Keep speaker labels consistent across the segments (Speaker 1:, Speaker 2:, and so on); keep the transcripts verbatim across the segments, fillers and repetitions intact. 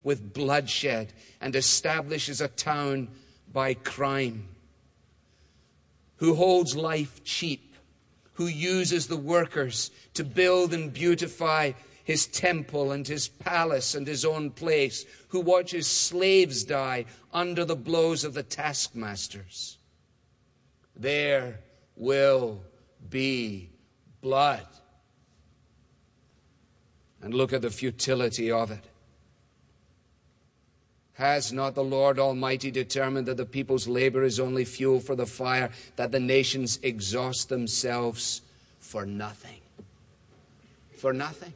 Speaker 1: with bloodshed and establishes a town by crime, who holds life cheap, who uses the workers to build and beautify his temple and his palace and his own place, who watches slaves die under the blows of the taskmasters. There will be blood. And look at the futility of it. Has not the Lord Almighty determined that the people's labor is only fuel for the fire, that the nations exhaust themselves for nothing? For nothing.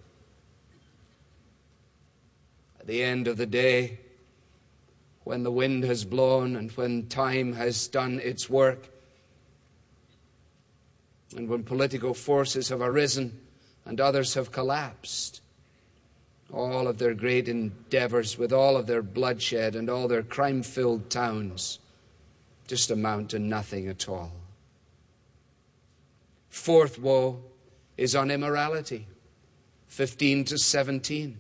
Speaker 1: At the end of the day, when the wind has blown and when time has done its work, and when political forces have arisen and others have collapsed, all of their great endeavors, with all of their bloodshed and all their crime-filled towns, just amount to nothing at all. Fourth woe is on immorality, fifteen to seventeen.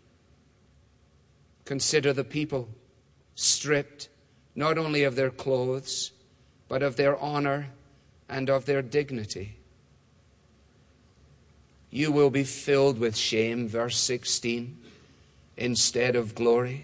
Speaker 1: Consider the people stripped not only of their clothes, but of their honor and of their dignity. You will be filled with shame, verse sixteen, instead of glory.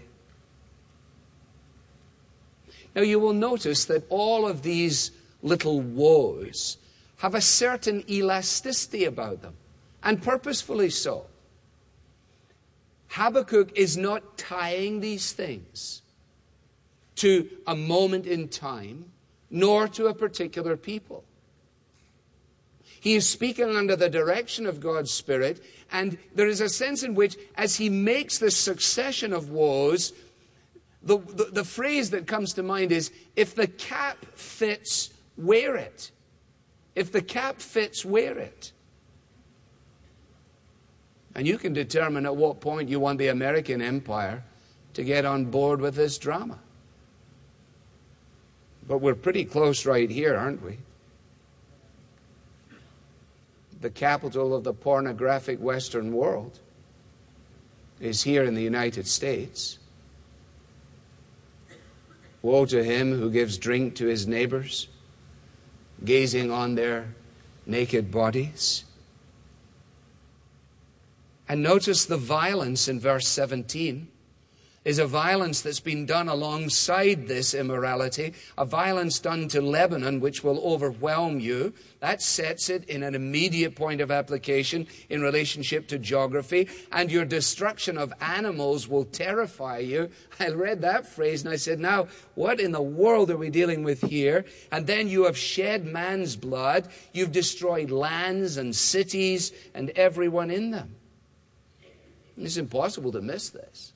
Speaker 1: Now you will notice that all of these little woes have a certain elasticity about them, and purposefully so. Habakkuk is not tying these things to a moment in time, nor to a particular people. He is speaking under the direction of God's Spirit, and there is a sense in which, as he makes this succession of woes, the, the, the phrase that comes to mind is, if the cap fits, wear it. If the cap fits, wear it. And you can determine at what point you want the American empire to get on board with this drama. But we're pretty close right here, aren't we? The capital of the pornographic Western world is here in the United States. Woe to him who gives drink to his neighbors, gazing on their naked bodies. And notice the violence in verse seventeen is a violence that's been done alongside this immorality, a violence done to Lebanon which will overwhelm you. That sets it in an immediate point of application in relationship to geography. And your destruction of animals will terrify you. I read that phrase and I said, now, what in the world are we dealing with here? And then you have shed man's blood. You've destroyed lands and cities and everyone in them. It's impossible to miss this.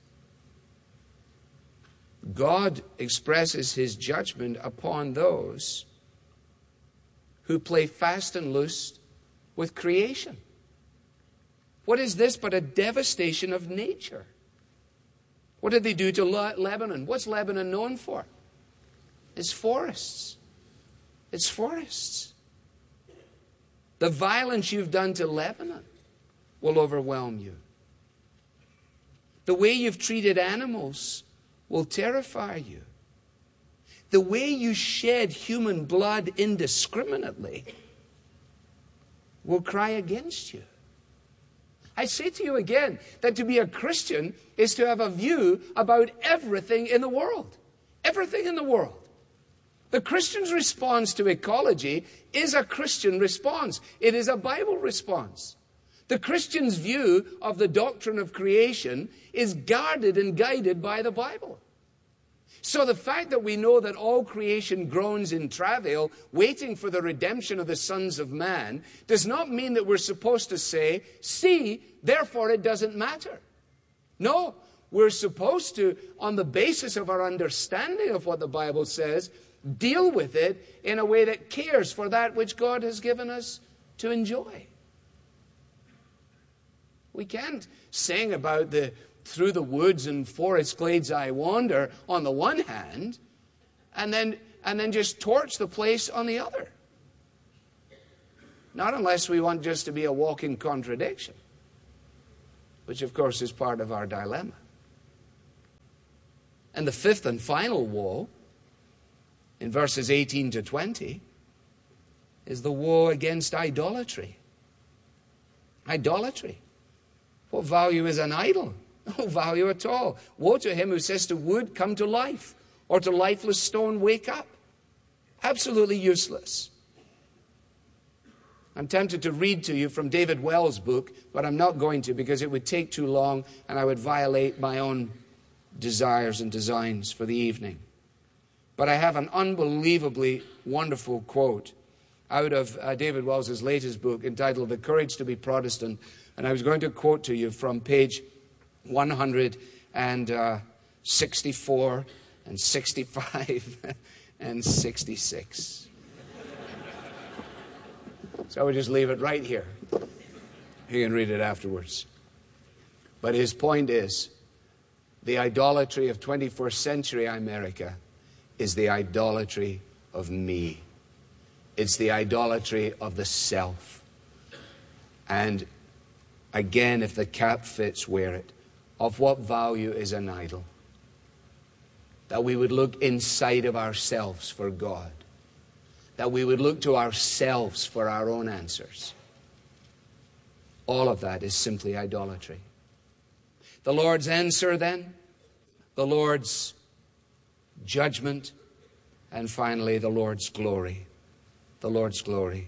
Speaker 1: God expresses his judgment upon those who play fast and loose with creation. What is this but a devastation of nature? What did they do to Le- Lebanon? What's Lebanon known for? It's forests. It's forests. The violence you've done to Lebanon will overwhelm you. The way you've treated animals will terrify you. The way you shed human blood indiscriminately will cry against you. I say to you again that to be a Christian is to have a view about everything in the world. Everything in the world. The Christian's response to ecology is a Christian response. It is a Bible response. The Christian's view of the doctrine of creation is guarded and guided by the Bible. So the fact that we know that all creation groans in travail, waiting for the redemption of the sons of man, does not mean that we're supposed to say, see, therefore it doesn't matter. No, we're supposed to, on the basis of our understanding of what the Bible says, deal with it in a way that cares for that which God has given us to enjoy. We can't sing about the through the woods and forest glades I wander on the one hand, and then and then just torch the place on the other. Not unless we want just to be a walking contradiction, which of course is part of our dilemma. And the fifth and final woe, in verses eighteen to twenty, is the woe against idolatry. Idolatry. What value is an idol? No value at all. Woe to him who says to wood, come to life, or to lifeless stone, wake up. Absolutely useless. I'm tempted to read to you from David Wells' book, but I'm not going to because it would take too long and I would violate my own desires and designs for the evening. But I have an unbelievably wonderful quote out of uh, David Wells' latest book entitled The Courage to be Protestant. And I was going to quote to you from page one hundred sixty-four and sixty-five and sixty-six. So I would just leave it right here. You can read it afterwards. But his point is, the idolatry of twenty-first century America is the idolatry of me. It's the idolatry of the self. And again, if the cap fits, wear it. Of what value is an idol? That we would look inside of ourselves for God. That we would look to ourselves for our own answers. All of that is simply idolatry. The Lord's answer then, the Lord's judgment, and finally the Lord's glory. The Lord's glory.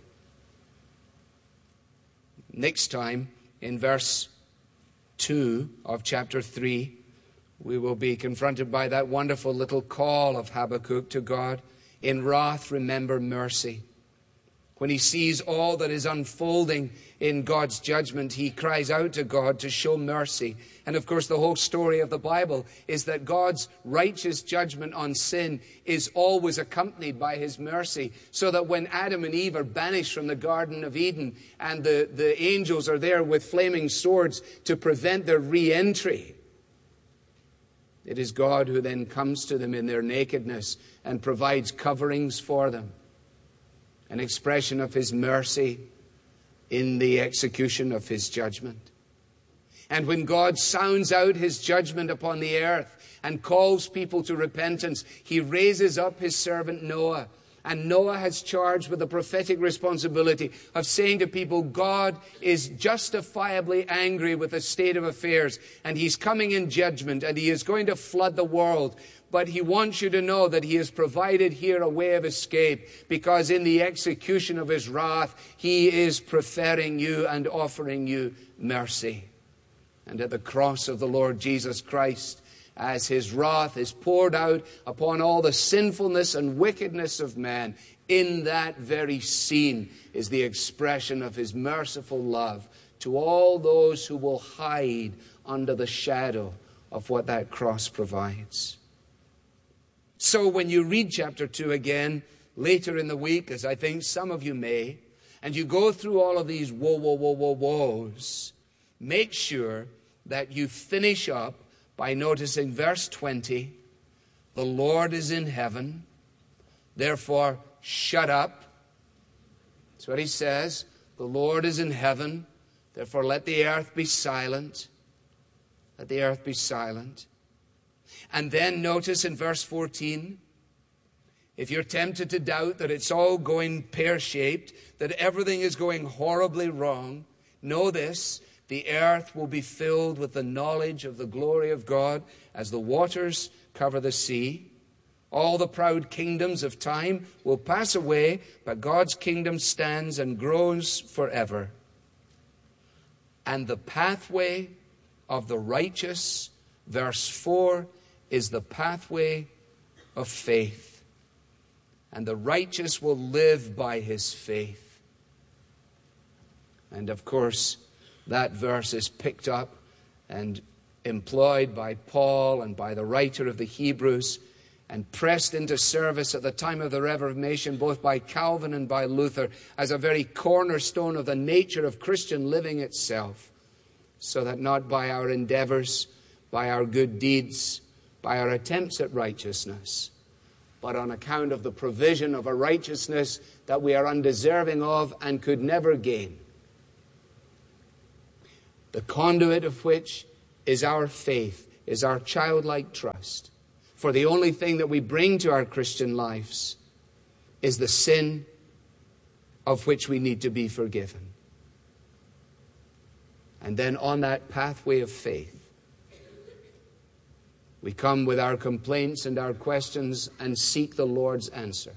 Speaker 1: Next time, in verse two of chapter three, we will be confronted by that wonderful little call of Habakkuk to God. In wrath, remember mercy. When he sees all that is unfolding in God's judgment, he cries out to God to show mercy. And of course, the whole story of the Bible is that God's righteous judgment on sin is always accompanied by his mercy. So that when Adam and Eve are banished from the Garden of Eden and the, the angels are there with flaming swords to prevent their re-entry, it is God who then comes to them in their nakedness and provides coverings for them. An expression of his mercy in the execution of his judgment. And when God sounds out his judgment upon the earth and calls people to repentance, he raises up his servant Noah. And Noah has charged with the prophetic responsibility of saying to people, God is justifiably angry with the state of affairs, and he's coming in judgment, and he is going to flood the world. But he wants you to know that he has provided here a way of escape, because in the execution of his wrath, he is preferring you and offering you mercy. And at the cross of the Lord Jesus Christ, as his wrath is poured out upon all the sinfulness and wickedness of man, in that very scene is the expression of his merciful love to all those who will hide under the shadow of what that cross provides. So when you read chapter two again later in the week, as I think some of you may, and you go through all of these woe, woe, woe, woe, woes, make sure that you finish up by noticing verse twenty, the Lord is in heaven, therefore shut up. That's what he says. The Lord is in heaven, therefore let the earth be silent. Let the earth be silent. And then notice in verse fourteen, if you're tempted to doubt that it's all going pear-shaped, that everything is going horribly wrong, know this: the earth will be filled with the knowledge of the glory of God as the waters cover the sea. All the proud kingdoms of time will pass away, but God's kingdom stands and grows forever. And the pathway of the righteous, verse four, is the pathway of faith. And the righteous will live by his faith. And of course, that verse is picked up and employed by Paul and by the writer of the Hebrews and pressed into service at the time of the Reformation, both by Calvin and by Luther, as a very cornerstone of the nature of Christian living itself, so that not by our endeavors, by our good deeds, by our attempts at righteousness, but on account of the provision of a righteousness that we are undeserving of and could never gain, the conduit of which is our faith, is our childlike trust. For the only thing that we bring to our Christian lives is the sin of which we need to be forgiven. And then on that pathway of faith, we come with our complaints and our questions and seek the Lord's answer.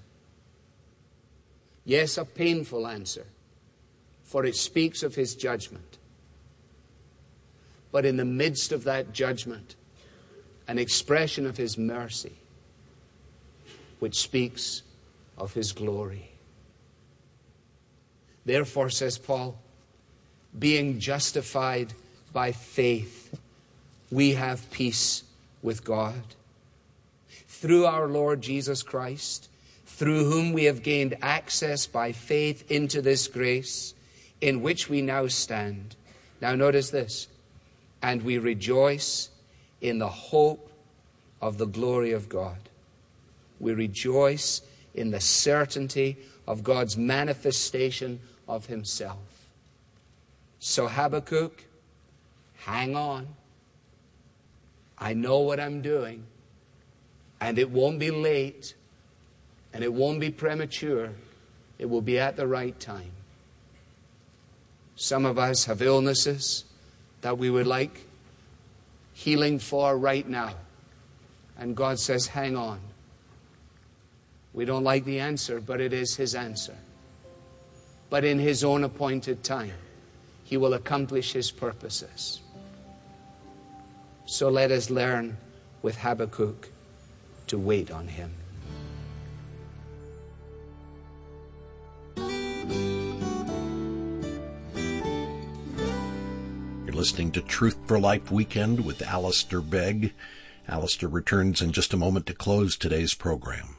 Speaker 1: Yes, a painful answer, for it speaks of his judgment. But in the midst of that judgment, an expression of his mercy, which speaks of his glory. Therefore, says Paul, being justified by faith, we have peace with God. Through our Lord Jesus Christ, through whom we have gained access by faith into this grace in which we now stand. Now notice this. And we rejoice in the hope of the glory of God. We rejoice in the certainty of God's manifestation of himself. So Habakkuk, hang on. I know what I'm doing, and it won't be late, and it won't be premature. It will be at the right time. Some of us have illnesses that we would like healing for right now. And God says, hang on. We don't like the answer, but it is his answer. But in his own appointed time, he will accomplish his purposes. So let us learn with Habakkuk to wait on him.
Speaker 2: You're listening to Truth for Life Weekend with Alistair Begg. Alistair returns in just a moment to close today's program.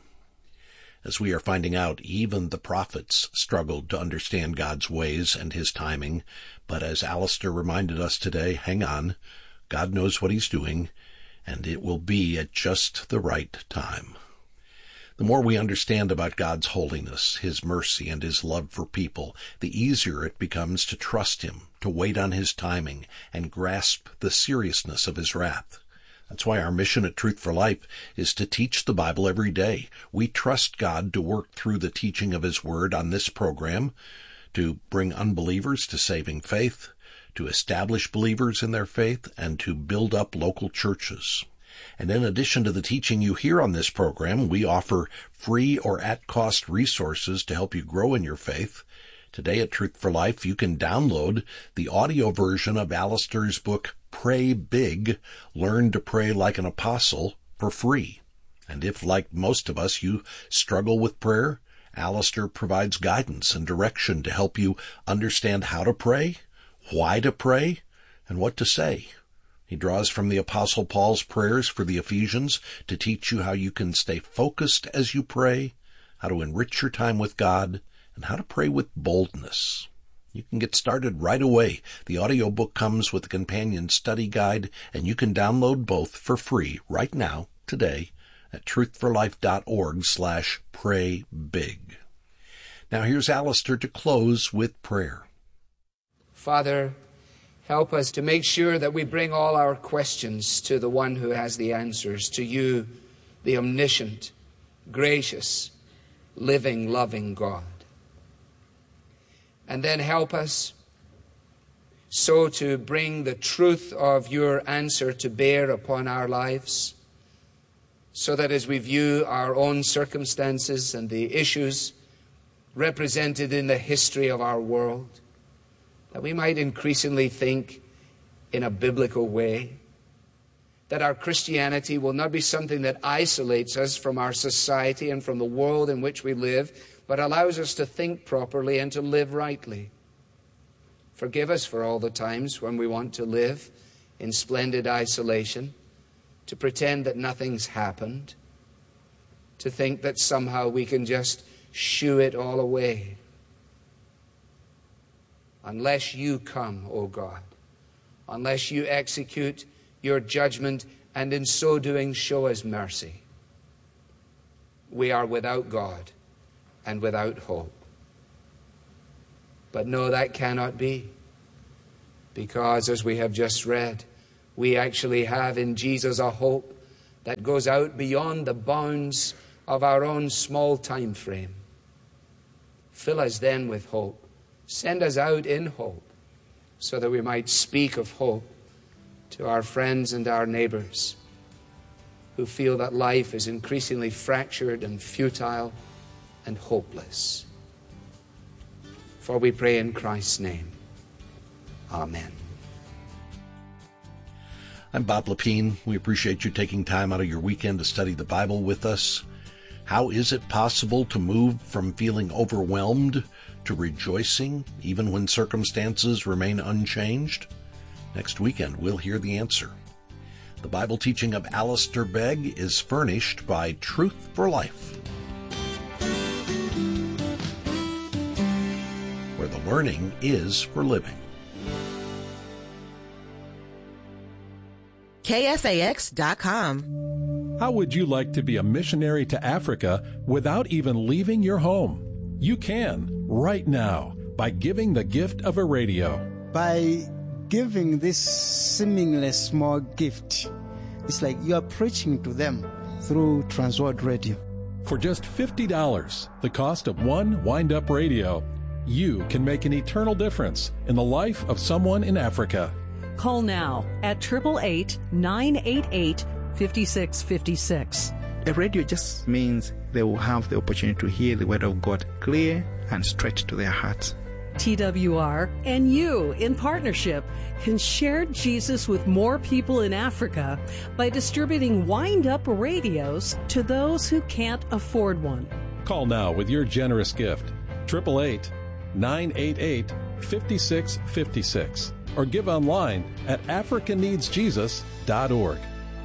Speaker 2: As we are finding out, even the prophets struggled to understand God's ways and his timing. But as Alistair reminded us today, hang on, God knows what he's doing, and it will be at just the right time. The more we understand about God's holiness, his mercy, and his love for people, the easier it becomes to trust him, to wait on his timing, and grasp the seriousness of his wrath. That's why our mission at Truth for Life is to teach the Bible every day. We trust God to work through the teaching of his word on this program, to bring unbelievers to saving faith, to establish believers in their faith, and to build up local churches. And in addition to the teaching you hear on this program, we offer free or at-cost resources to help you grow in your faith. Today at Truth for Life, you can download the audio version of Alistair's book, Pray Big, Learn to Pray Like an Apostle, for free. And if, like most of us, you struggle with prayer, Alistair provides guidance and direction to help you understand how to pray, why to pray, and what to say. He draws from the Apostle Paul's prayers for the Ephesians to teach you how you can stay focused as you pray, how to enrich your time with God, and how to pray with boldness. You can get started right away. The audiobook comes with a companion study guide, and you can download both for free right now, today, at truthforlife.org slash pray big. Now here's Alistair to close with prayer.
Speaker 1: Father, help us to make sure that we bring all our questions to the one who has the answers, to you, the omniscient, gracious, living, loving God. And then help us so to bring the truth of your answer to bear upon our lives, so that as we view our own circumstances and the issues represented in the history of our world, that we might increasingly think in a biblical way, that our Christianity will not be something that isolates us from our society and from the world in which we live, but allows us to think properly and to live rightly. Forgive us for all the times when we want to live in splendid isolation, to pretend that nothing's happened, to think that somehow we can just shoo it all away. Unless you come, O God, unless you execute your judgment and in so doing show us mercy, we are without God and without hope. But no, that cannot be, because as we have just read, we actually have in Jesus a hope that goes out beyond the bounds of our own small time frame. Fill us then with hope. Send us out in hope so that we might speak of hope to our friends and our neighbors who feel that life is increasingly fractured and futile and hopeless. For we pray in Christ's name. Amen.
Speaker 2: I'm Bob Lepine. We appreciate you taking time out of your weekend to study the Bible with us. How is it possible to move from feeling overwhelmed to rejoicing, even when circumstances remain unchanged? Next weekend, we'll hear the answer. The Bible teaching of Alistair Begg is furnished by Truth for Life, where the learning is for living.
Speaker 3: K F A X dot com.
Speaker 4: How would you like to be a missionary to Africa without even leaving your home? You can, right now, by giving the gift of a radio.
Speaker 5: By giving this seemingly small gift, it's like you're preaching to them through Transworld Radio.
Speaker 4: For just fifty dollars, the cost of one wind-up radio, you can make an eternal difference in the life of someone in Africa.
Speaker 6: Call now at eight eight eight, nine eight eight, five six five six.
Speaker 7: A radio just means they will have the opportunity to hear the word of God clear and straight to their hearts.
Speaker 6: T W R and you, in partnership, can share Jesus with more people in Africa by distributing wind-up radios to those who can't afford one.
Speaker 4: Call now with your generous gift, eight eight eight, nine eight eight, five six five six. Or give online at africa needs jesus dot org.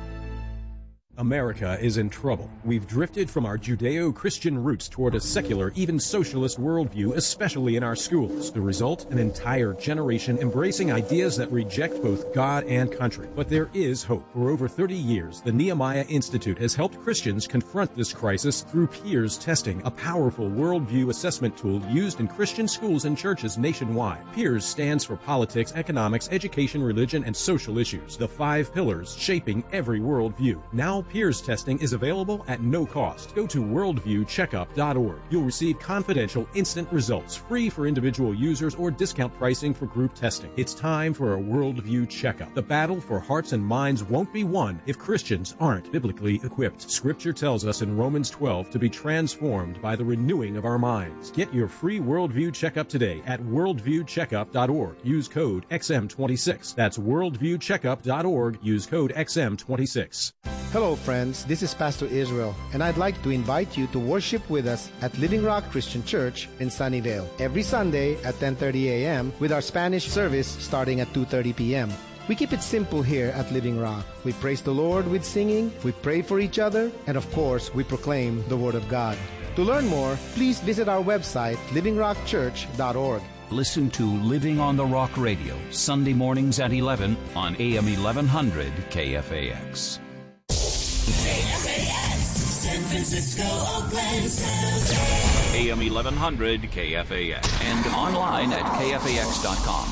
Speaker 8: America is in trouble. We've drifted from our Judeo-Christian roots toward a secular, even socialist worldview, especially in our schools. The result? An entire generation embracing ideas that reject both God and country. But there is hope. For over thirty years, the Nehemiah Institute has helped Christians confront this crisis through peers testing, a powerful worldview assessment tool used in Christian schools and churches nationwide. Peers stands for politics, economics, education, religion, and social issues. The five pillars shaping every worldview. Now Peers testing is available at no cost. Go to worldview checkup dot org. You'll receive confidential, instant results, free for individual users or discount pricing for group testing. It's time for a worldview checkup. The battle for hearts and minds won't be won if Christians aren't biblically equipped. Scripture tells us in Romans twelve to be transformed by the renewing of our minds. Get your free worldview checkup today at worldview checkup dot org. Use code X M twenty-six. That's worldview checkup dot org. Use code X M twenty-six.
Speaker 9: Hello friends, this is Pastor Israel, and I'd like to invite you to worship with us at Living Rock Christian Church in Sunnyvale every Sunday at ten thirty a.m. with our Spanish service starting at two thirty p.m. We keep it simple here at Living Rock. We praise the Lord with singing, we pray for each other, and of course, we proclaim the Word of God. To learn more, please visit our website, living rock church dot org.
Speaker 10: Listen to Living on the Rock Radio, Sunday mornings at eleven on A M eleven hundred K F A X.
Speaker 11: K F A X, San Francisco, Oakland, San Jose.
Speaker 10: A M eleven hundred K F A X and online at K F A X dot com.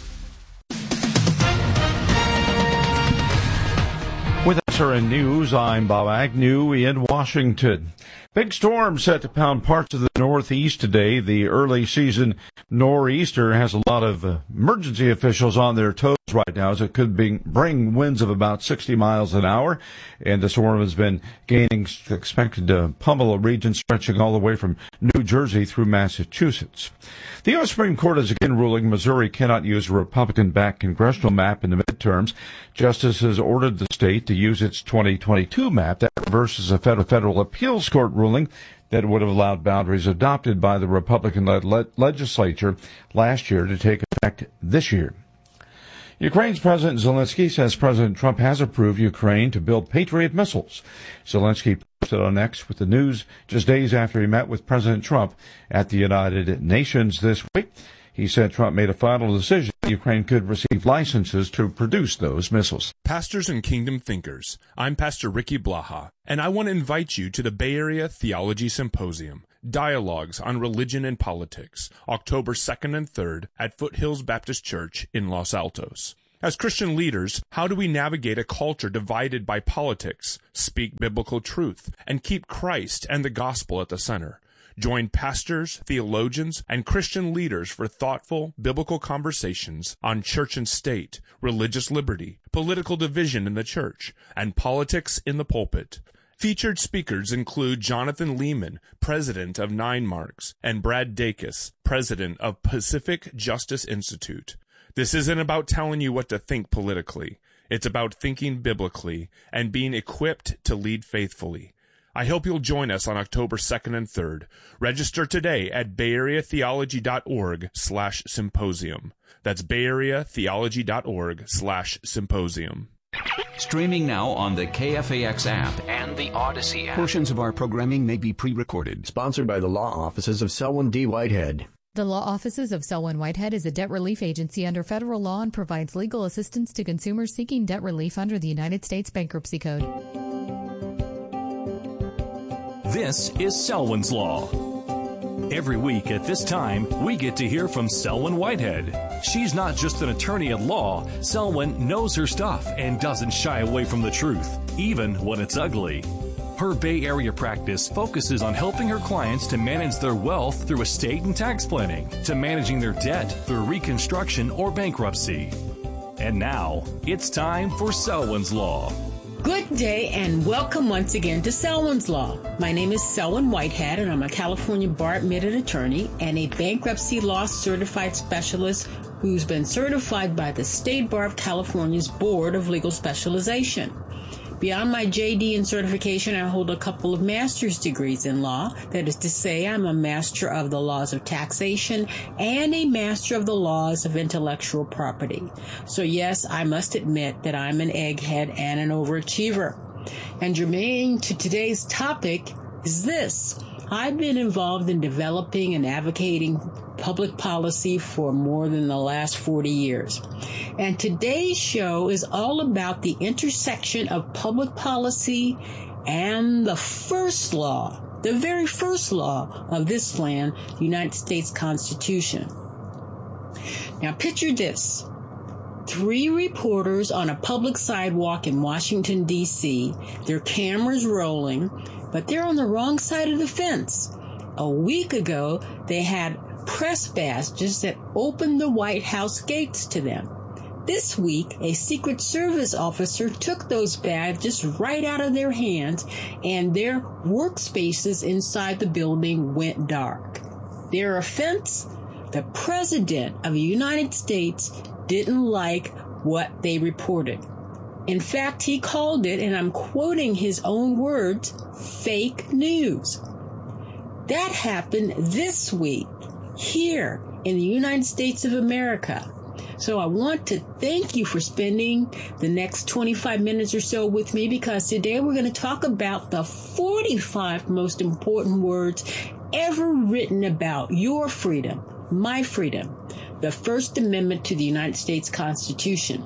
Speaker 12: With S R N News, I'm Bob Agnew in Washington. Big storm set to pound parts of the Northeast today. The early season nor'easter has a lot of uh, emergency officials on their toes right now, as it could be, bring winds of about sixty miles an hour. And the storm has been gaining, expected to pummel a region stretching all the way from New Jersey through Massachusetts. The U S Supreme Court is again ruling Missouri cannot use a Republican-backed congressional map in the midterms. Justices ordered the state to use its twenty twenty-two map that reverses a federal, federal appeals court ruling that would have allowed boundaries adopted by the Republican-led le- legislature last year to take effect this year. Ukraine's President Zelensky says President Trump has approved Ukraine to build Patriot missiles. Zelensky posted on X with the news just days after he met with President Trump at the United Nations this week. He said Trump made a final decision that Ukraine could receive licenses to produce those missiles.
Speaker 13: Pastors and Kingdom Thinkers, I'm Pastor Ricky Blaha, and I want to invite you to the Bay Area Theology Symposium, Dialogues on Religion and Politics, October second and third at Foothills Baptist Church in Los Altos. As Christian leaders, how do we navigate a culture divided by politics, speak biblical truth, and keep Christ and the gospel at the center? Join pastors, theologians, and Christian leaders for thoughtful, biblical conversations on church and state, religious liberty, political division in the church, and politics in the pulpit. Featured speakers include Jonathan Lehman, president of Nine Marks, and Brad Dacus, president of Pacific Justice Institute. This isn't about telling you what to think politically. It's about thinking biblically and being equipped to lead faithfully. I hope you'll join us on October second and third. Register today at bayareatheology.org slash symposium. That's bayareatheology.org slash symposium.
Speaker 10: Streaming now on the K F A X app and the Odyssey app.
Speaker 14: Portions of our programming may be pre-recorded.
Speaker 15: Sponsored by the law offices of Selwyn D. Whitehead.
Speaker 16: The law offices of Selwyn Whitehead is a debt relief agency under federal law and provides legal assistance to consumers seeking debt relief under the United States Bankruptcy Code.
Speaker 17: This is Selwyn's Law. Every week at this time, we get to hear from Selwyn Whitehead. She's not just an attorney at law. Selwyn knows her stuff and doesn't shy away from the truth, even when it's ugly. Her Bay Area practice focuses on helping her clients to manage their wealth through estate and tax planning, to managing their debt through reconstruction or bankruptcy. And now, it's time for Selwyn's Law.
Speaker 18: Good day and welcome once again to Selwyn's Law. My name is Selwyn Whitehead and I'm a California bar admitted attorney and a bankruptcy law certified specialist who's been certified by the State Bar of California's Board of Legal Specialization. Beyond my J D and certification, I hold a couple of master's degrees in law. That is to say, I'm a master of the laws of taxation and a master of the laws of intellectual property. So yes, I must admit that I'm an egghead and an overachiever. And germane to today's topic is this. I've been involved in developing and advocating public policy for more than the last forty years. And today's show is all about the intersection of public policy and the first law, the very first law of this land, the United States Constitution. Now picture this. Three reporters on a public sidewalk in Washington, D C, their cameras rolling, but they're on the wrong side of the fence. A week ago, they had press badges that opened the White House gates to them. This week, a Secret Service officer took those badges right out of their hands, and their workspaces inside the building went dark. Their offense? The President of the United States didn't like what they reported. In fact, he called it, and I'm quoting his own words, fake news. That happened this week, here in the United States of America. So I want to thank you for spending the next twenty-five minutes or so with me, because today we're going to talk about the forty-five most important words ever written about your freedom, my freedom, the First Amendment to the United States Constitution.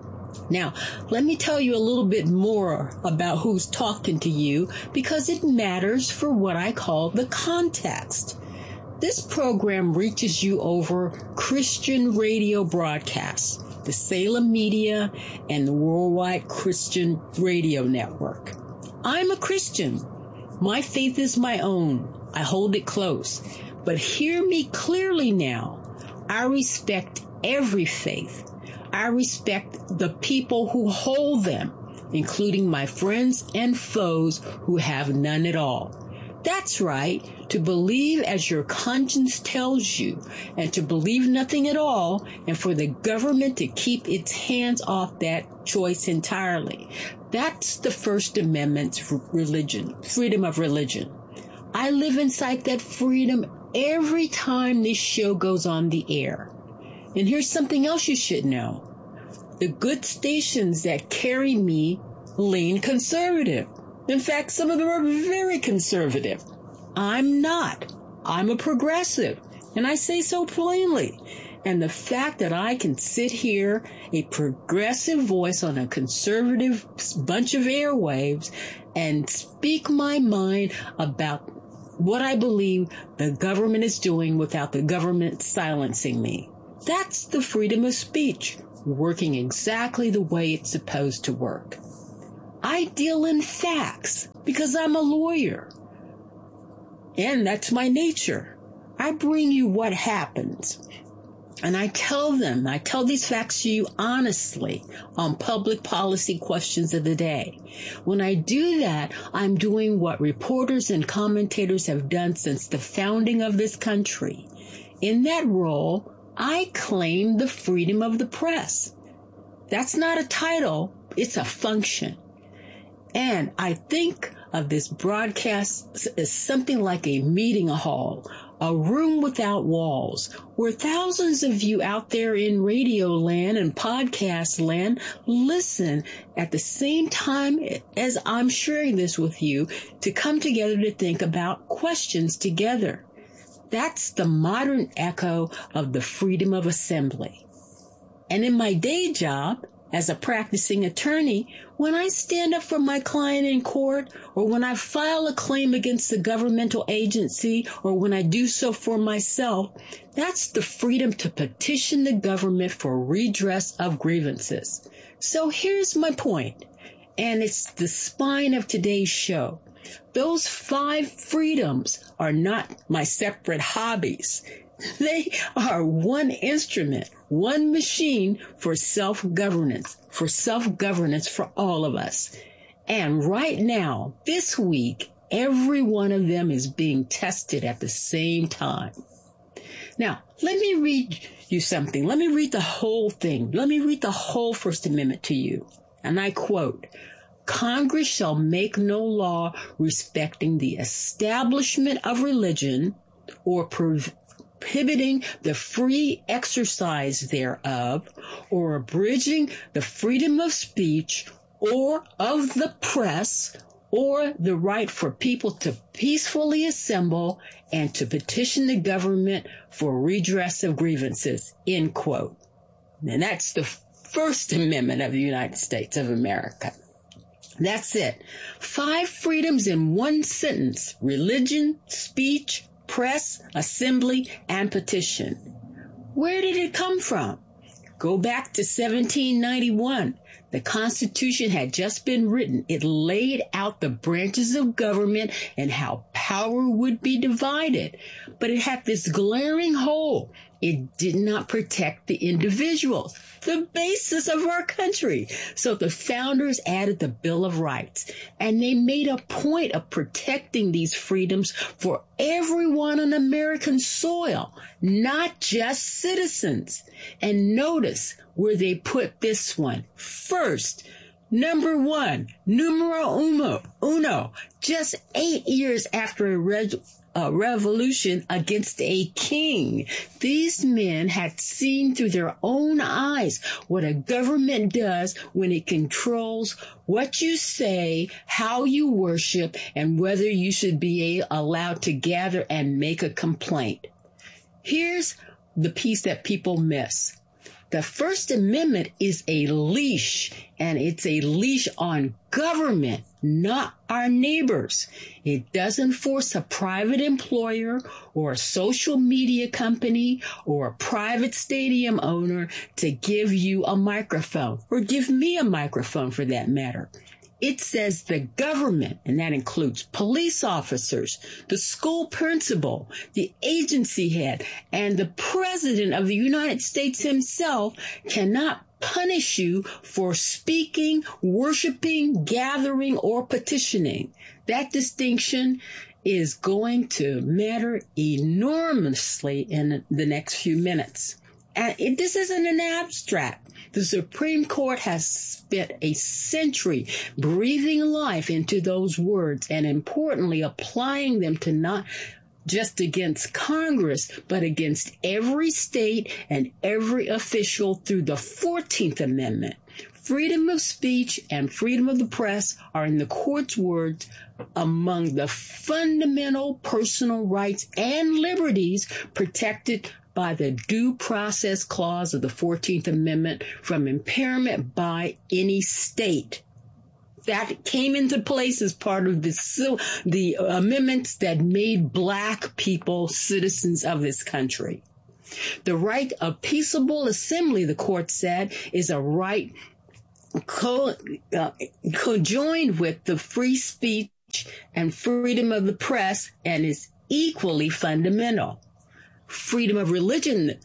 Speaker 18: Now, let me tell you a little bit more about who's talking to you, because it matters for what I call the context. This program reaches you over Christian radio broadcasts, the Salem Media, and the Worldwide Christian Radio Network. I'm a Christian. My faith is my own. I hold it close. But hear me clearly now. I respect every faith. I respect the people who hold them, including my friends and foes who have none at all. That's right, to believe as your conscience tells you, and to believe nothing at all, and for the government to keep its hands off that choice entirely. That's the First Amendment's religion, freedom of religion. I live inside that freedom every time this show goes on the air. And here's something else you should know. The good stations that carry me lean conservative. In fact, some of them are very conservative. I'm not. I'm a progressive, and I say so plainly. And the fact that I can sit here, a progressive voice on a conservative bunch of airwaves, and speak my mind about what I believe the government is doing without the government silencing me. That's the freedom of speech, working exactly the way it's supposed to work. I deal in facts because I'm a lawyer. And that's my nature. I bring you what happens. And I tell them, I tell these facts to you honestly on public policy questions of the day. When I do that, I'm doing what reporters and commentators have done since the founding of this country. In that role, I claim the freedom of the press. That's not a title, it's a function. And I think of this broadcast as something like a meeting hall, a room without walls, where thousands of you out there in radio land and podcast land listen at the same time as I'm sharing this with you to come together to think about questions together. That's the modern echo of the freedom of assembly. And in my day job, as a practicing attorney, when I stand up for my client in court, or when I file a claim against a governmental agency, or when I do so for myself, that's the freedom to petition the government for redress of grievances. So here's my point, and it's the spine of today's show. Those five freedoms are not my separate hobbies. They are one instrument, one machine for self-governance, for self-governance for all of us. And right now, this week, every one of them is being tested at the same time. Now, let me read you something. Let me read the whole thing. Let me read the whole First Amendment to you. And I quote, Congress shall make no law respecting the establishment of religion or prov- prohibiting the free exercise thereof, or abridging the freedom of speech, or of the press, or the right for people to peacefully assemble and to petition the government for redress of grievances, end quote. And that's the First Amendment of the United States of America. That's it. Five freedoms in one sentence: religion, speech, press, assembly, and petition. Where did it come from? Go back to seventeen ninety-one. The Constitution had just been written. It laid out the branches of government and how power would be divided. But it had this glaring hole. It did not protect the individuals, the basis of our country. So the founders added the Bill of Rights, and they made a point of protecting these freedoms for everyone on American soil, not just citizens. And notice where they put this one. First, number one, numero uno, uno, just eight years after a reg- A revolution against a king. These men had seen through their own eyes what a government does when it controls what you say, how you worship, and whether you should be allowed to gather and make a complaint. Here's the piece that people miss. The First Amendment is a leash, and it's a leash on government, not our neighbors. It doesn't force a private employer or a social media company or a private stadium owner to give you a microphone, or give me a microphone for that matter. It says the government, and that includes police officers, the school principal, the agency head, and the president of the United States himself cannot punish you for speaking, worshiping, gathering, or petitioning. That distinction is going to matter enormously in the next few minutes. And it, this isn't an abstract. The Supreme Court has spent a century breathing life into those words and, importantly, applying them to not just against Congress, but against every state and every official through the fourteenth Amendment. Freedom of speech and freedom of the press are, in the court's words, among the fundamental personal rights and liberties protected by the Due Process Clause of the fourteenth Amendment from impairment by any state. That came into place as part of the, the amendments that made black people citizens of this country. The right of peaceable assembly, the court said, is a right co- uh, conjoined with the free speech and freedom of the press and is equally fundamental. Freedom of religion.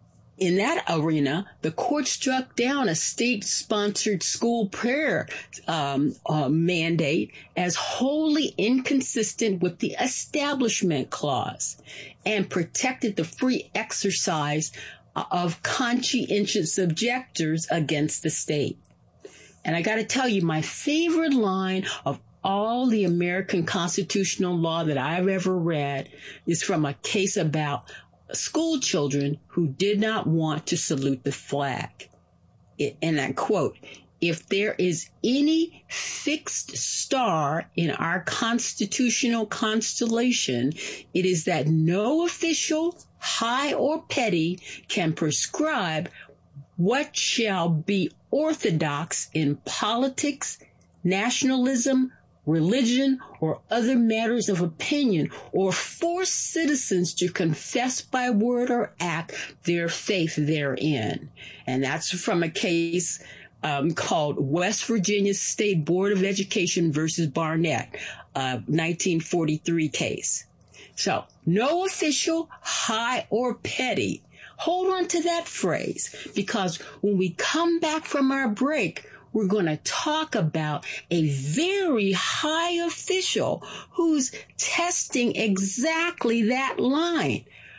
Speaker 18: In that arena, the court struck down a state-sponsored school prayer um, uh, mandate as wholly inconsistent with the Establishment Clause and protected the free exercise of conscientious objectors against the state. And I got to tell you, my favorite line of all the American constitutional law that I've ever read is from a case about school children who did not want to salute the flag. It, and I quote, "If there is any fixed star in our constitutional constellation, it is that no official, high or petty, can prescribe what shall be orthodox in politics, nationalism, religion, or other matters of opinion, or force citizens to confess by word or act their faith therein." And that's from a case um, called West Virginia State Board of Education versus Barnett, a nineteen forty-three case. So, no official, high or petty. Hold on to that phrase, because when we come back from our break, we're going to talk about a very high official who's testing exactly that line,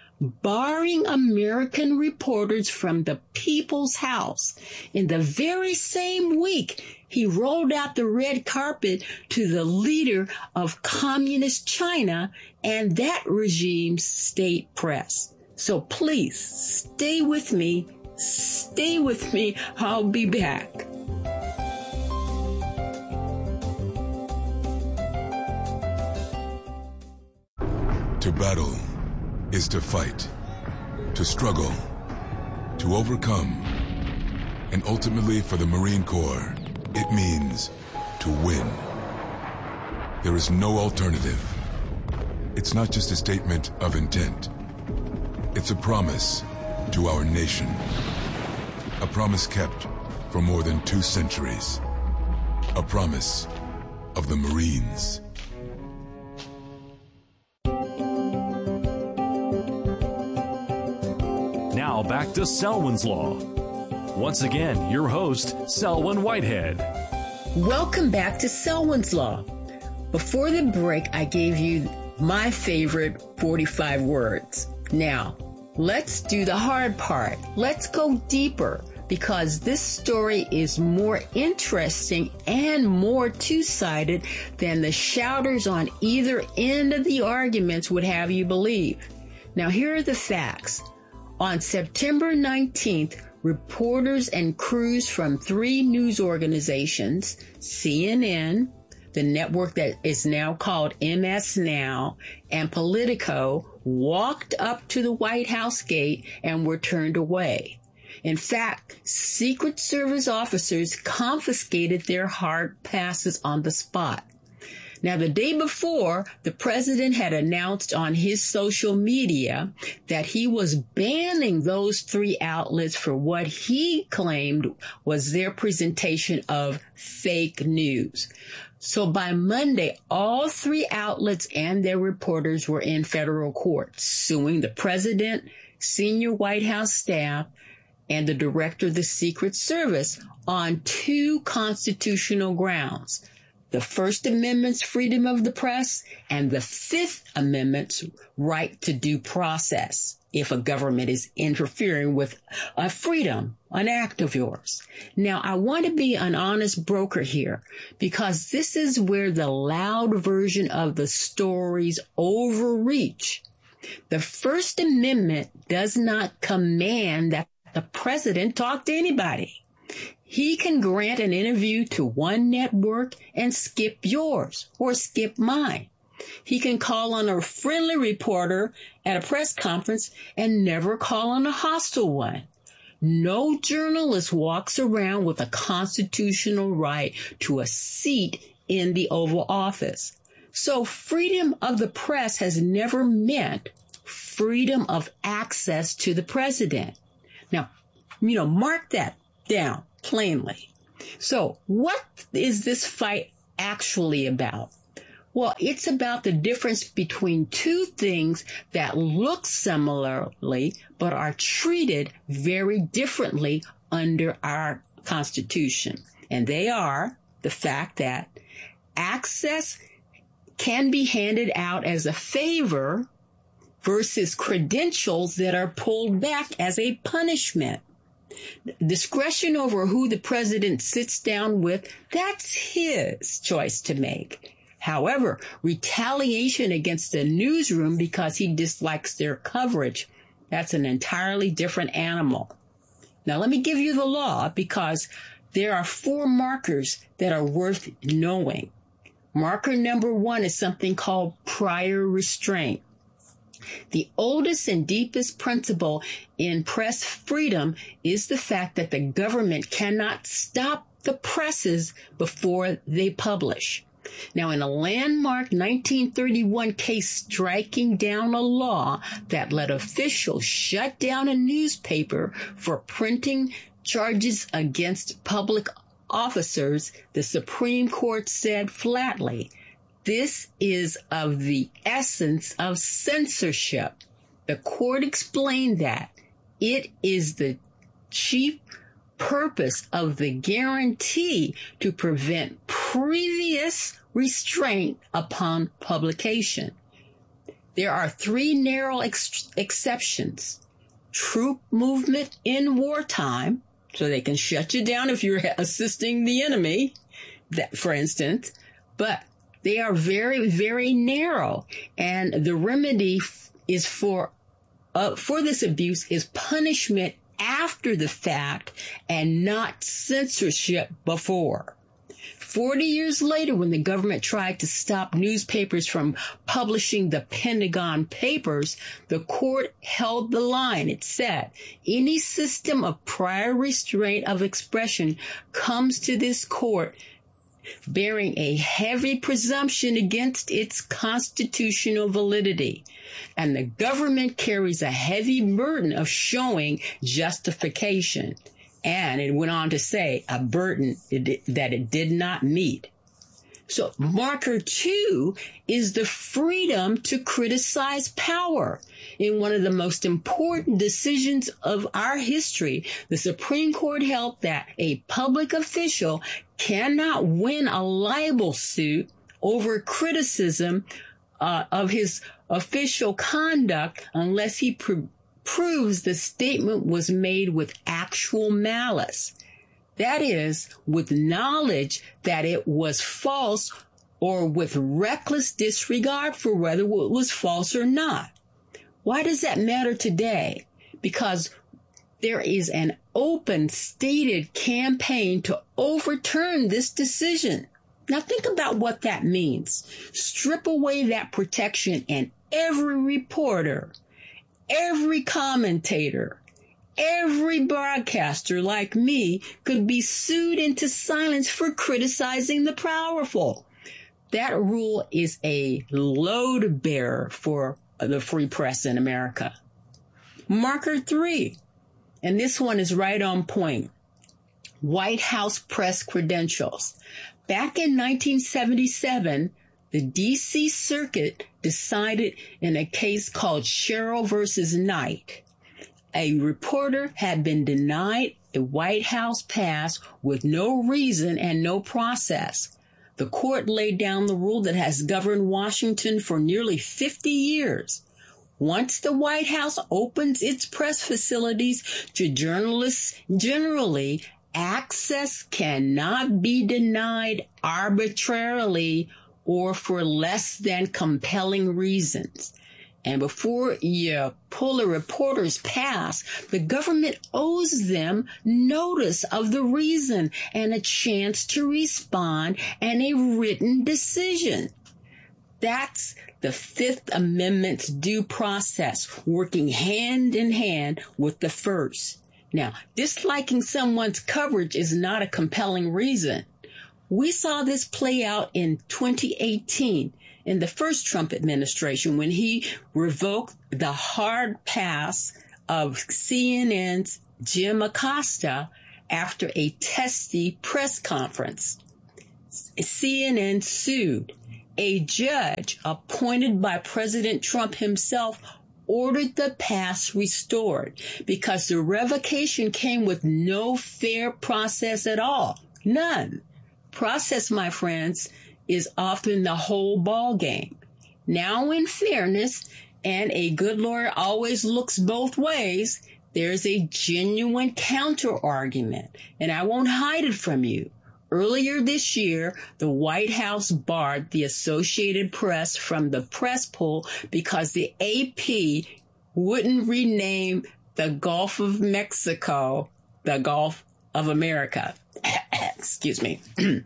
Speaker 18: barring American reporters from the People's House. In the very same week, he rolled out the red carpet to the leader of Communist China and that regime's state press. So please stay with me. Stay with me. I'll be back.
Speaker 19: To battle is to fight, to struggle, to overcome, and ultimately for the Marine Corps, it means to win. There is no alternative. It's not just a statement of intent. It's a promise to our nation. A promise kept for more than two centuries. A promise of the Marines.
Speaker 17: Now back to Selwyn's Law. Once again, your host, Selwyn Whitehead.
Speaker 18: Welcome back to Selwyn's Law. Before the break, I gave you my favorite forty-five words. Now, let's do the hard part. Let's go deeper, because this story is more interesting and more two-sided than the shouters on either end of the arguments would have you believe. Now, here are the facts. On September nineteenth, reporters and crews from three news organizations, C N N, the network that is now called M S Now, and Politico, walked up to the White House gate and were turned away. In fact, Secret Service officers confiscated their hard passes on the spot. Now, the day before, the president had announced on his social media that he was banning those three outlets for what he claimed was their presentation of fake news. So by Monday, all three outlets and their reporters were in federal court, suing the president, senior White House staff, and the director of the Secret Service on two constitutional grounds: the First Amendment's freedom of the press and the Fifth Amendment's right to due process if a government is interfering with a freedom, an act of yours. Now, I want to be an honest broker here, because this is where the loud version of the stories overreach. The First Amendment does not command that the president talk to anybody. He can grant an interview to one network and skip yours or skip mine. He can call on a friendly reporter at a press conference and never call on a hostile one. No journalist walks around with a constitutional right to a seat in the Oval Office. So freedom of the press has never meant freedom of access to the president. Now, you know, mark that down plainly. So what is this fight actually about? Well, it's about the difference between two things that look similarly but are treated very differently under our Constitution. And they are the fact that access can be handed out as a favor versus credentials that are pulled back as a punishment. Discretion over who the president sits down with, that's his choice to make. However, retaliation against the newsroom because he dislikes their coverage, that's an entirely different animal. Now, let me give you the law because there are four markers that are worth knowing. Marker number one is something called prior restraint. The oldest and deepest principle in press freedom is the fact that the government cannot stop the presses before they publish. Now, in a landmark nineteen thirty-one case striking down a law that let officials shut down a newspaper for printing charges against public officers, the Supreme Court said flatly, this is of the essence of censorship. The court explained that it is the chief purpose of the guarantee to prevent previous restraint upon publication. There are three narrow ex- exceptions. Troop movement in wartime, so they can shut you down if you're assisting the enemy, that, for instance, but they are very, very narrow. And the remedy is for, uh, for this abuse is punishment after the fact and not censorship before. Forty years later, when the government tried to stop newspapers from publishing the Pentagon Papers, the court held the line. It said, any system of prior restraint of expression comes to this court bearing a heavy presumption against its constitutional validity. And the government carries a heavy burden of showing justification. And it went on to say a burden that it did not meet. So marker two is the freedom to criticize power. In one of the most important decisions of our history, the Supreme Court held that a public official cannot win a libel suit over criticism uh, of his official conduct unless he pr- proves the statement was made with actual malice. That is, with knowledge that it was false or with reckless disregard for whether it was false or not. Why does that matter today? Because there is an open, stated campaign to overturn this decision. Now think about what that means. Strip away that protection and every reporter, every commentator, every broadcaster like me could be sued into silence for criticizing the powerful. That rule is a load bearer for the free press in America. Marker three, and this one is right on point. White House press credentials. Back in nineteen seventy-seven, the D C Circuit decided in a case called Sherrill versus Knight. A reporter had been denied a White House pass with no reason and no process. The court laid down the rule that has governed Washington for nearly fifty years. Once the White House opens its press facilities to journalists generally, access cannot be denied arbitrarily or for less than compelling reasons. And before you pull a reporter's pass, the government owes them notice of the reason and a chance to respond and a written decision. That's the Fifth Amendment's due process, working hand in hand with the First. Now, disliking someone's coverage is not a compelling reason. We saw this play out in twenty eighteen in the first Trump administration when he revoked the hard pass of C N N's Jim Acosta after a testy press conference. C N N sued. A judge appointed by President Trump himself ordered the pass restored because the revocation came with no fair process at all. None. Process, my friends, is often the whole ball game. Now, in fairness, and a good lawyer always looks both ways, there's a genuine counter-argument, and I won't hide it from you. Earlier this year, the White House barred the Associated Press from the press pool because the A P wouldn't rename the Gulf of Mexico the Gulf of America. Excuse me.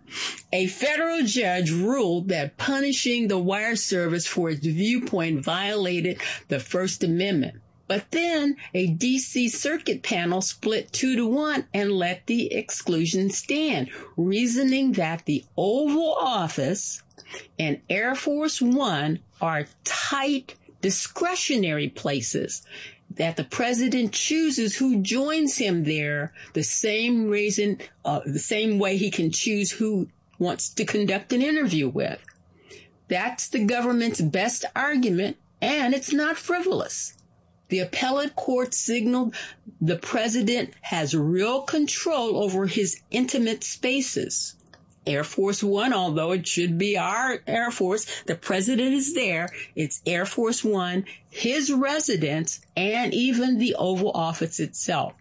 Speaker 18: A federal judge ruled that punishing the wire service for its viewpoint violated the First Amendment. But then a D C circuit panel split two to one and let the exclusion stand, reasoning that the Oval Office and Air Force One are tight, discretionary places, that the president chooses who joins him there the same reason, uh, the same way he can choose who wants to conduct an interview with. That's the government's best argument, and it's not frivolous. The appellate court signaled the president has real control over his intimate spaces. Air Force One, although it should be our Air Force, the president is there. It's Air Force One, his residence, and even the Oval Office itself.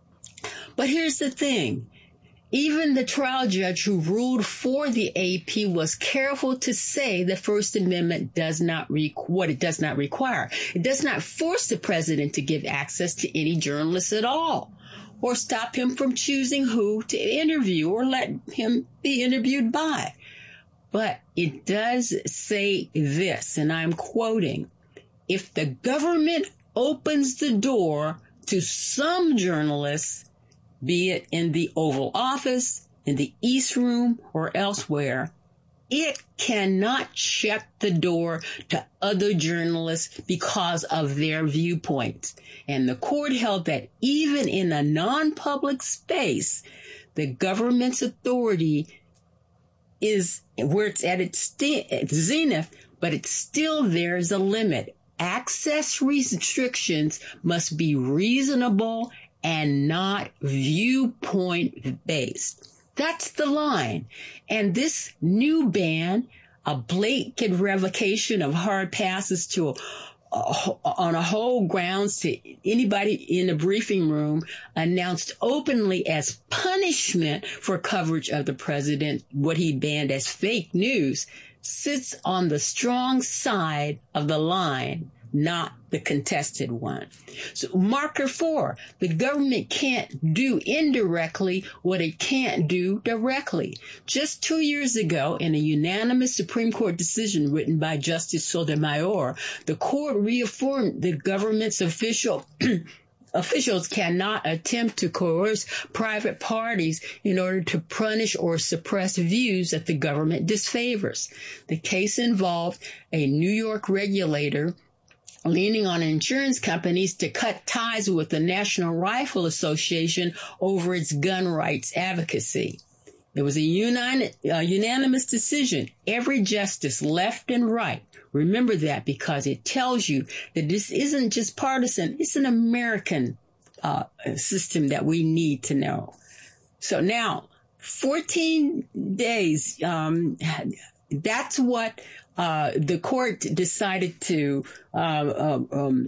Speaker 18: But here's the thing. Even the trial judge who ruled for the A P was careful to say the First Amendment does not re- what it does not require. It does not force the president to give access to any journalist at all, or stop him from choosing who to interview or let him be interviewed by. But it does say this, and I'm quoting, if the government opens the door to some journalists, be it in the Oval Office, in the East Room, or elsewhere, it cannot shut the door to other journalists because of their viewpoints. And the court held that even in a non-public space, the government's authority is where it's at its st- zenith, but it's still there's a limit. Access restrictions must be reasonable and not viewpoint-based. That's the line. And this new ban, a blanket revocation of hard passes to a, a, on a whole grounds to anybody in the briefing room, announced openly as punishment for coverage of the president, what he banned as fake news, sits on the strong side of the line, not the contested one. So marker four, the government can't do indirectly what it can't do directly. Just two years ago, in a unanimous Supreme Court decision written by Justice Sotomayor, the court reaffirmed the government's official officials cannot attempt to coerce private parties in order to punish or suppress views that the government disfavors. The case involved a New York regulator leaning on insurance companies to cut ties with the National Rifle Association over its gun rights advocacy. It was a uni- uh, unanimous decision. Every justice, left and right, remember that, because it tells you that this isn't just partisan. It's an American uh, system that we need to know. So now, fourteen days, um, that's what Uh, the court decided to uh, um,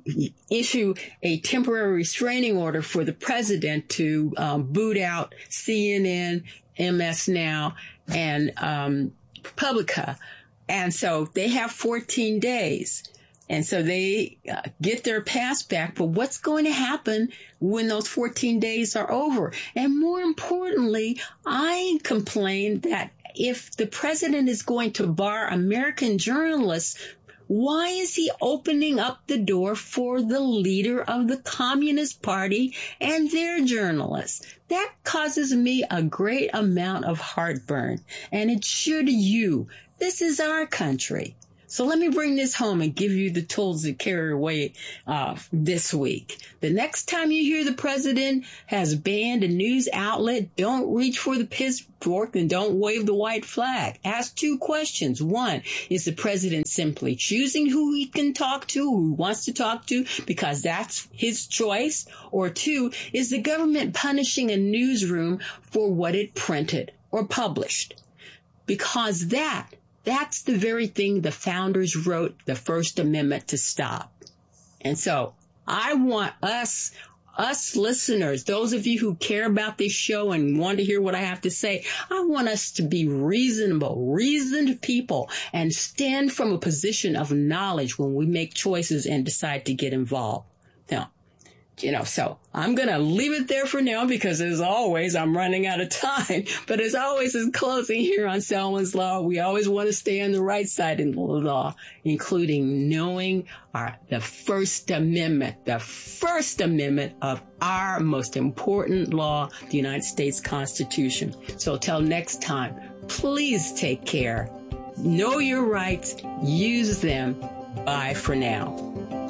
Speaker 18: issue a temporary restraining order for the president to um, boot out C N N, M S Now, and um, Publica. And so they have fourteen days. And so they uh, get their pass back. But what's going to happen when those fourteen days are over? And more importantly, I complained that if the president is going to bar American journalists, why is he opening up the door for the leader of the Communist Party and their journalists? That causes me a great amount of heartburn, and it should you. This is our country. So let me bring this home and give you the tools to carry away uh, this week. The next time you hear the president has banned a news outlet, don't reach for the pitchfork and don't wave the white flag. Ask two questions. One, is the president simply choosing who he can talk to, who he wants to talk to, because that's his choice? Or two, is the government punishing a newsroom for what it printed or published? Because that That's the very thing the founders wrote the First Amendment to stop. And so I want us, us listeners, those of you who care about this show and want to hear what I have to say, I want us to be reasonable, reasoned people and stand from a position of knowledge when we make choices and decide to get involved. Now, you know, so I'm going to leave it there for now because as always, I'm running out of time. But as always, in closing here on Selwyn's Law, we always want to stay on the right side of the law, including knowing our, the First Amendment, the First Amendment of our most important law, the United States Constitution. So till next time, please take care. Know your rights. Use them. Bye for now.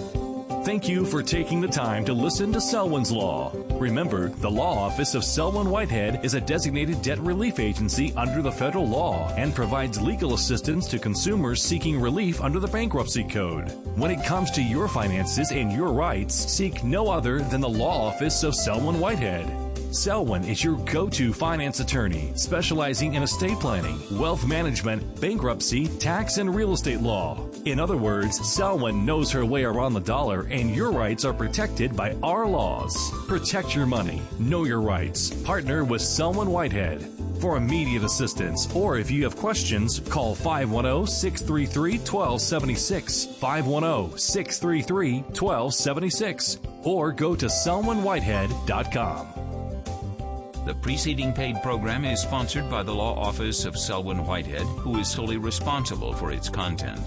Speaker 17: Thank you for taking the time to listen to Selwyn's Law. Remember, the Law Office of Selwyn Whitehead is a designated debt relief agency under the federal law and provides legal assistance to consumers seeking relief under the Bankruptcy Code. When it comes to your finances and your rights, seek no other than the Law Office of Selwyn Whitehead. Selwyn is your go-to finance attorney, specializing in estate planning, wealth management, bankruptcy, tax, and real estate law. In other words, Selwyn knows her way around the dollar, and your rights are protected by our laws. Protect your money. Know your rights. Partner with Selwyn Whitehead. For immediate assistance, or if you have questions, call five one zero, six three three, one two seven six, five one zero, six three three, one two seven six, or go to selwyn whitehead dot com.
Speaker 10: The preceding paid program is sponsored by the Law Office of Selwyn Whitehead, who is solely responsible for its content.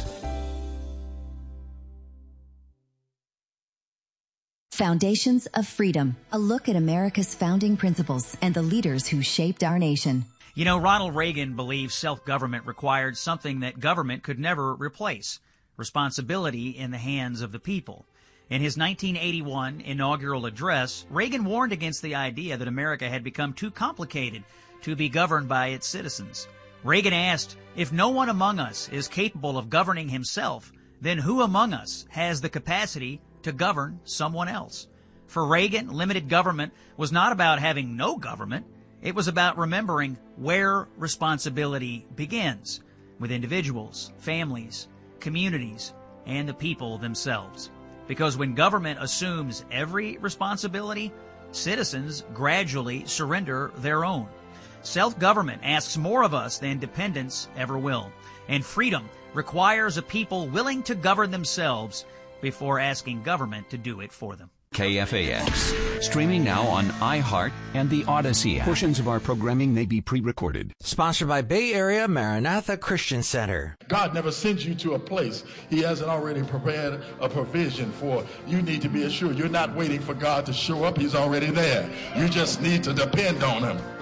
Speaker 20: Foundations of Freedom, a look at America's founding principles and the leaders who shaped our nation.
Speaker 21: You know, Ronald Reagan believed self-government required something that government could never replace: responsibility in the hands of the people. In his nineteen eighty-one inaugural address, Reagan warned against the idea that America had become too complicated to be governed by its citizens. Reagan asked, if no one among us is capable of governing himself, then who among us has the capacity to govern someone else? For Reagan, limited government was not about having no government. It was about remembering where responsibility begins, with individuals, families, communities, and the people themselves. Because when government assumes every responsibility, citizens gradually surrender their own. Self-government asks more of us than dependence ever will. And freedom requires a people willing to govern themselves before asking government to do it for them.
Speaker 10: K F A X, streaming now on iHeart and the Odyssey app.
Speaker 14: Portions of our programming may be pre-recorded.
Speaker 22: Sponsored by Bay Area Maranatha Christian Center.
Speaker 23: God never sends you to a place He hasn't already prepared a provision for. You need to be assured you're not waiting for God to show up. He's already there. You just need to depend on Him.